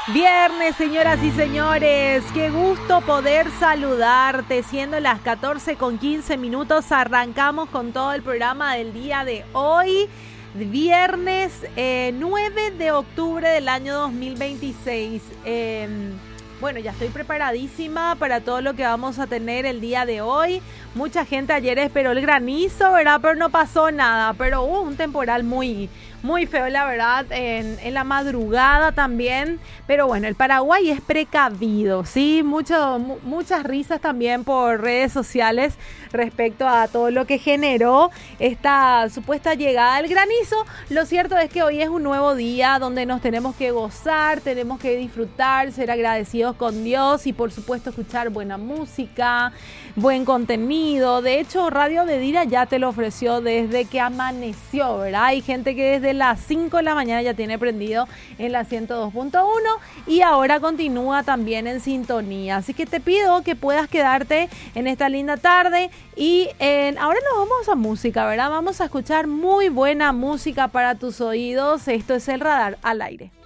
Viernes, señoras y señores, qué gusto poder saludarte. Siendo las 14:15, arrancamos con todo el programa del día de hoy. Viernes 9 de octubre del año 2026. Bueno, ya estoy preparadísima para todo lo que vamos a tener el día de hoy. Mucha gente ayer esperó el granizo, ¿verdad? Pero no pasó nada. Pero hubo un temporal muy feo, la verdad, en la madrugada también. Pero bueno, el Paraguay es precavido, ¿sí? Muchas risas también por redes sociales respecto a todo lo que generó esta supuesta llegada del granizo. Lo cierto es que hoy es un nuevo día donde nos tenemos que gozar, tenemos que disfrutar, ser agradecidos con Dios y por supuesto escuchar buena música, buen contenido. De hecho, Radio Bedira ya te lo ofreció desde que amaneció, ¿verdad? Hay gente que desde las 5 de la mañana ya tiene prendido en la 102.1 y ahora continúa también en sintonía. Así que te pido que puedas quedarte en esta linda tarde y ahora nos vamos a música, ¿verdad? Vamos a escuchar muy buena música para tus oídos. Esto es El Radar al Aire.